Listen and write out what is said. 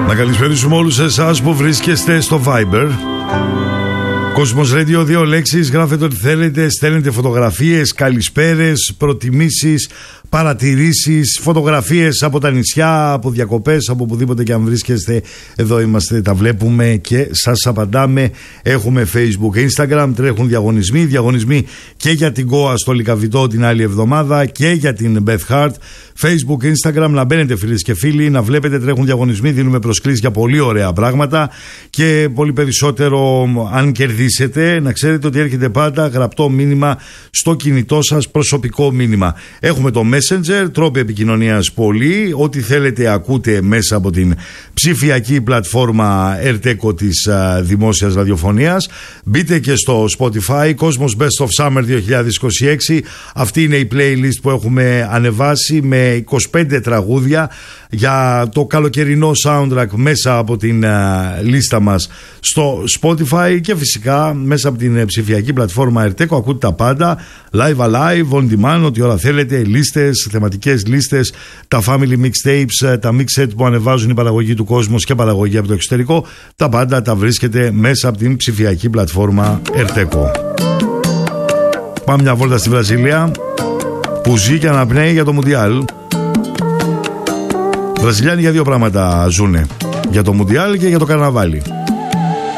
Να καλησπέρισουμε όλους εσάς που βρίσκεστε στο Viber. Κόσμος Radio, 2 λέξεις, γράφετε ό,τι θέλετε, στέλνετε φωτογραφίες, καλησπέρες, προτιμήσεις, παρατηρήσεις, φωτογραφίες από τα νησιά, από διακοπές, από οπουδήποτε και αν βρίσκεστε. Εδώ είμαστε, τα βλέπουμε και σας απαντάμε. Έχουμε Facebook, Instagram, τρέχουν διαγωνισμοί και για την Goa στο Λικαβητό την άλλη εβδομάδα και για την Beth Hart. Facebook, Instagram, να μπαίνετε φίλες και φίλοι, να βλέπετε, τρέχουν διαγωνισμοί, δίνουμε προσκλήσεις για πολύ ωραία πράγματα και πολύ περισσότερο αν κερδίσετε. Να ξέρετε ότι έρχεται πάντα γραπτό μήνυμα στο κινητό σας, προσωπικό μήνυμα. Έχουμε το Messenger, τρόποι επικοινωνίας πολλοί, ό,τι θέλετε ακούτε μέσα από την ψηφιακή πλατφόρμα Ερτέκο της δημόσιας ραδιοφωνίας. Μπείτε και στο Spotify, Κόσμος Best of Summer 2026. Αυτή είναι η playlist που έχουμε ανεβάσει με 25 τραγούδια για το καλοκαιρινό soundtrack μέσα από την λίστα μας στο Spotify και φυσικά μέσα από την ψηφιακή πλατφόρμα Ερτέκο. Ακούτε τα πάντα live, alive, on demand, ό,τι ώρα θέλετε, λίστες, θεματικές λίστες, τα family mixtapes, τα mixet που ανεβάζουν η παραγωγή του Κόσμος και παραγωγή από το εξωτερικό. Τα πάντα τα βρίσκετε μέσα από την ψηφιακή πλατφόρμα Ερτέκο. Πάμε μια βόλτα στη Βραζιλία που ζει και αναπνέει για το Μουντιάλ. Βραζιλιάνοι για δύο πράγματα ζουνε, για το Μουντιάλ και για το καρναβάλι.